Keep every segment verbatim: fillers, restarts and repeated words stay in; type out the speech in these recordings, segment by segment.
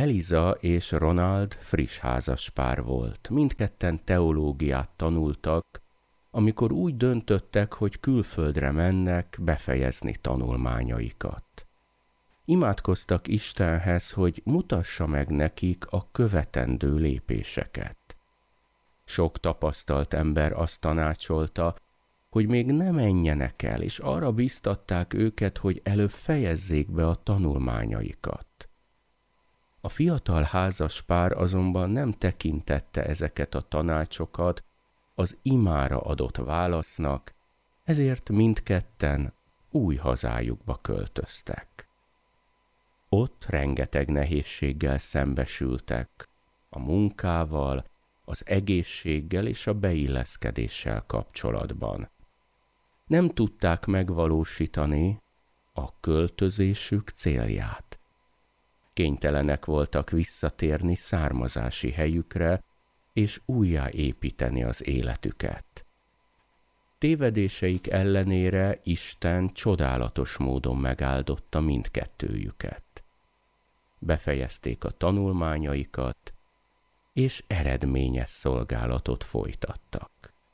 Eliza és Ronald friss házaspár volt. Mindketten teológiát tanultak, amikor úgy döntöttek, hogy külföldre mennek befejezni tanulmányaikat. Imádkoztak Istenhez, hogy mutassa meg nekik a követendő lépéseket. Sok tapasztalt ember azt tanácsolta, hogy még ne menjenek el, és arra biztatták őket, hogy előbb fejezzék be a tanulmányaikat. A fiatal házaspár azonban nem tekintette ezeket a tanácsokat az imára adott válasznak, ezért mindketten új hazájukba költöztek. Ott rengeteg nehézséggel szembesültek, a munkával, az egészséggel és a beilleszkedéssel kapcsolatban. Nem tudták megvalósítani a költözésük célját. Kénytelenek voltak visszatérni származási helyükre, és újjáépíteni az életüket. Tévedéseik ellenére Isten csodálatos módon megáldotta mindkettőjüket. Befejezték a tanulmányaikat, és eredményes szolgálatot folytattak.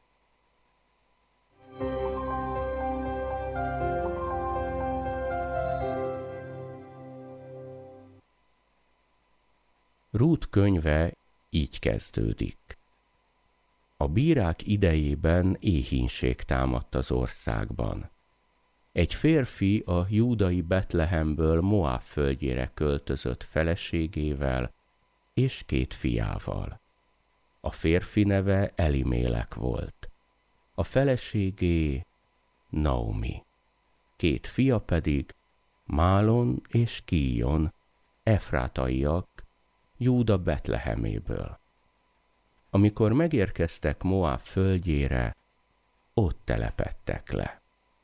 Rút könyve így kezdődik. A bírák idejében éhínség támadt az országban. Egy férfi a júdai Betlehemből Moáb földjére költözött feleségével és két fiával. A férfi neve Elimélek volt, a feleségé Naomi, két fia pedig Málon és Kíjon, efrátaiak, Júda Betleheméből. Amikor megérkeztek Moáb földjére, ott telepedtek le.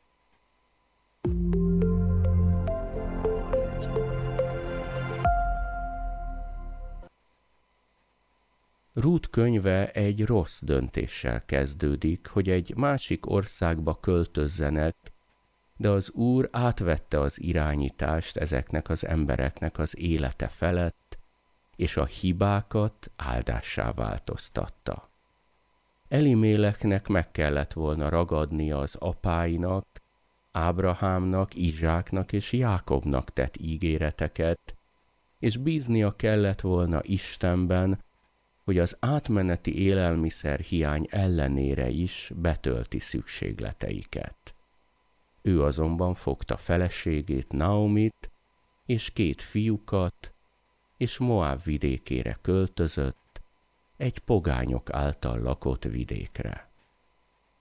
Rút könyve egy rossz döntéssel kezdődik, hogy egy másik országba költözzenek, de az Úr átvette az irányítást ezeknek az embereknek az élete felett, és a hibákat áldássá változtatta. Eliméleknek meg kellett volna ragadnia az apáinak, Ábrahámnak, Izsáknak és Jákobnak tett ígéreteket, és bíznia kellett volna Istenben, hogy az átmeneti élelmiszer hiány ellenére is betölti szükségleteiket. Ő azonban fogta feleségét, Naomit, és két fiúkat, és Moáb vidékére költözött, egy pogányok által lakott vidékre.